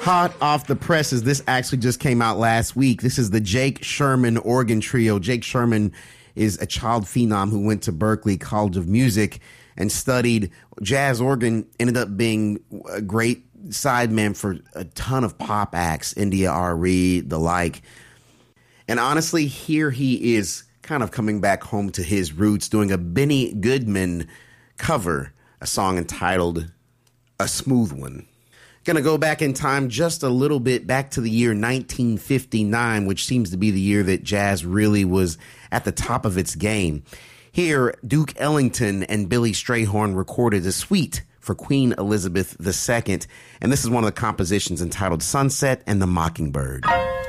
Hot off the presses, this actually just came out last week. This is the Jake Sherman Organ Trio. Jake Sherman is a child phenom who went to Berklee College of Music and studied jazz organ, ended up being a great sideman for a ton of pop acts, India R.E., the like. And honestly, here he is kind of coming back home to his roots, doing a Benny Goodman cover, a song entitled A Smooth One. Going to go back in time just a little bit, back to the year 1959, which seems to be the year that jazz really was at the top of its game. Here, Duke Ellington and Billy Strayhorn recorded a suite for Queen Elizabeth II, and this is one of the compositions entitled Sunset and the Mockingbird.